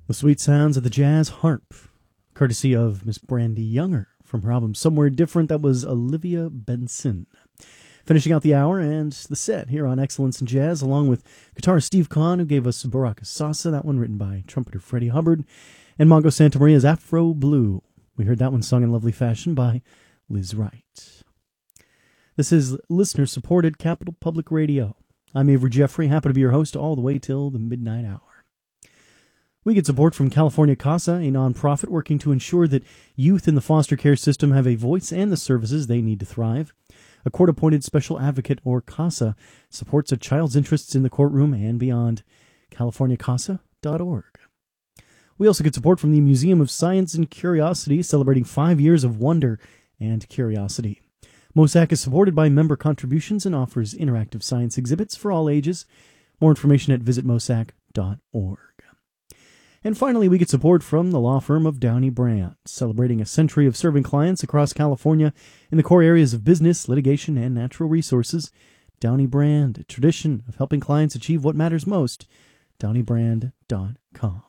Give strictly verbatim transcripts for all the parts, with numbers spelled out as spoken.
The sweet sounds of the jazz harp, courtesy of Miss Brandy Younger from her album Somewhere Different. That was Olivia Benson. Finishing out the hour and the set here on Excellence in Jazz, along with guitarist Steve Kahn, who gave us Baraka Sasa, that one written by trumpeter Freddie Hubbard, and Mongo Santamaria's Afro Blue. We heard that one sung in lovely fashion by Liz Wright. This is listener-supported Capital Public Radio. I'm Avery Jeffrey, happy to be your host all the way till the midnight hour. We get support from California CASA, a nonprofit working to ensure that youth in the foster care system have a voice and the services they need to thrive. A court-appointed special advocate, or CASA, supports a child's interests in the courtroom and beyond. california casa dot org. We also get support from the Museum of Science and Curiosity, celebrating five years of wonder and curiosity. MOSAC is supported by member contributions and offers interactive science exhibits for all ages. More information at visit mosac dot org. And finally, we get support from the law firm of Downey Brand, celebrating a century of serving clients across California in the core areas of business, litigation, and natural resources. Downey Brand, a tradition of helping clients achieve what matters most. downey brand dot com.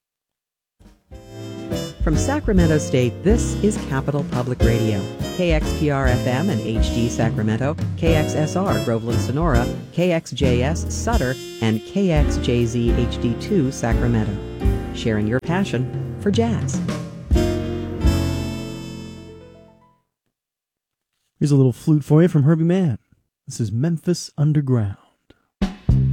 From Sacramento State, this is Capital Public Radio. K X P R F M and H D Sacramento, K X S R Groveland Sonora, K X J S Sutter, and K X J Z H D two Sacramento. Sharing your passion for jazz. Here's a little flute for you from Herbie Mann. This is Memphis Underground.